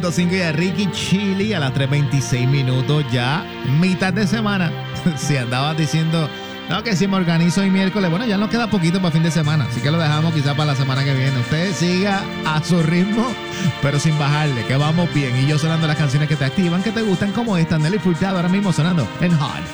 5 y a Ricky Chili a las 3:26 minutos, ya mitad de semana. Si andabas diciendo, no, que si me organizo hoy miércoles, bueno, ya nos queda poquito para fin de semana, así que lo dejamos quizás para la semana que viene. Usted siga a su ritmo, pero sin bajarle, que vamos bien. Y yo sonando las canciones que te activan, que te gustan, como esta, Nelly Furtado, ahora mismo sonando en Hot